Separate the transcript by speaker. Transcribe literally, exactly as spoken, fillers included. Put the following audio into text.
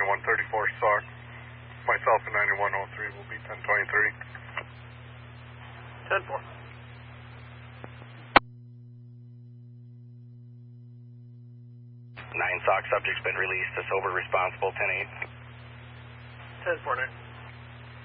Speaker 1: ninety-one thirty-four S O C. Myself and ninety-one oh three will be ten twenty-three.
Speaker 2: ten four.
Speaker 3: nine S O C subject's been released to sober responsible ten eight.
Speaker 2: ten four nine.